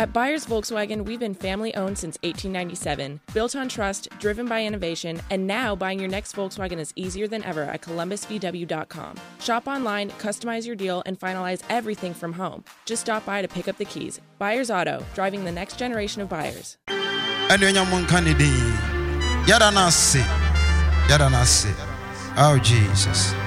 At Byers Volkswagen, we've been family-owned since 1897, built on trust, driven by innovation, and now buying your next Volkswagen is easier than ever at columbusvw.com. Shop online, customize your deal, and finalize everything from home. Just stop by to pick up the keys. Byers Auto, driving the next generation of buyers. Oh, Jesus.